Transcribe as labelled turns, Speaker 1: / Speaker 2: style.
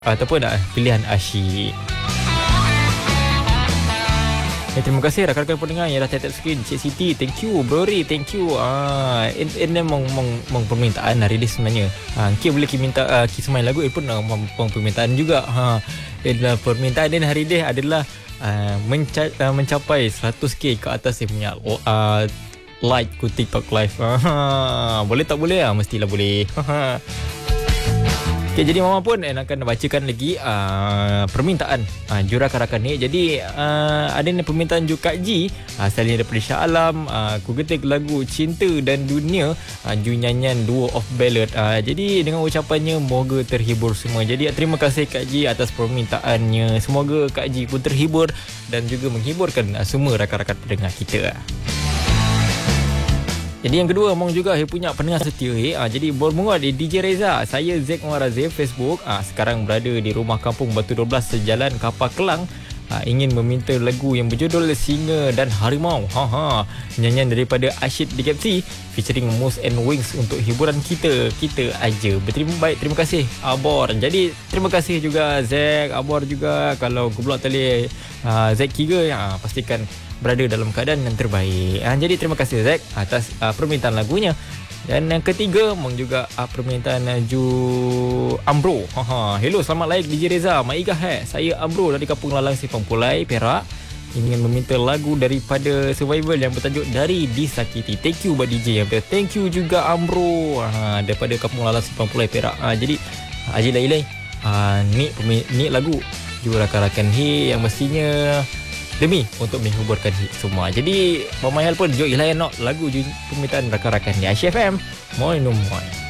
Speaker 1: ataupun pilihan asyik. Terima kasih rakan-rakan pendengar yang dah tap screen. Cik Siti, thank you. Brori, thank you. Ini mong permintaan hari ni sebenarnya. Kita boleh minta kita main lagu, pun mong permintaan juga. Permintaan ini hari ni adalah mencapai 100k ke atas saya punya like ku TikTok live. Boleh tak boleh? Mestilah boleh. Okay, jadi Mama pun akan bacakan lagi permintaan jurakan-rakan ni. Jadi ada ni permintaan juga Kak Ji, asalnya daripada Shah Alam. Ku getik lagu Cinta dan Dunia, ju nyanyian Duo of Ballad. Jadi dengan ucapannya moga terhibur semua. Jadi terima kasih Kak Ji atas permintaannya. Semoga Kak Ji pun terhibur dan juga menghiburkan semua rakan-rakan pendengar kita. Jadi yang kedua, Mong juga punya pendengar setia. Jadi bermula di DJ Reza. Saya Zek Muarazif, Facebook. Sekarang berada di rumah kampung Batu 12 Sejalan Kapal Kelang. Ingin meminta lagu yang berjudul Singa dan Harimau. Nyanyian daripada Ashid DKFC featuring Moose and Wings untuk hiburan kita aja. Terima kasih Abor. Jadi terima kasih juga Zek, Abor juga. Kalau ku pula tali Zek Kiga, pastikan berada dalam keadaan yang terbaik. Jadi terima kasih Zek atas permintaan lagunya. Dan yang ketiga, Mong juga permintaan Ju Ambro. Hello, selamat laik DJ Reza. Maiga saya Ambro dari Kampung Lalang Simpang Pulai, Perak. Ingin meminta lagu daripada Survival yang bertajuk Dari Disakiti. Thank you buat DJ yang betul. Thank you juga Ambro daripada Kampung Lalang Simpang Pulai, Perak. Jadi Haji Lailai, ni lagu Ju rakan-rakan yang mestinya demi untuk menghiburkan semua. Jadi Mama Hel pun jom layan lagu permintaan rakan-rakan di Aisyah FM. Moi no moi.